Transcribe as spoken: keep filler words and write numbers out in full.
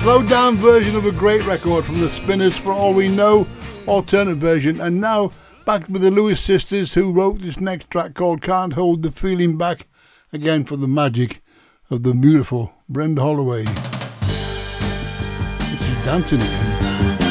slowed down version of a great record from the Spinners, For All We Know, alternate version, and now back with the Lewis Sisters, who wrote this next track called Can't Hold the Feeling Back, again for the magic of the beautiful Brenda Holloway. She's dancing again.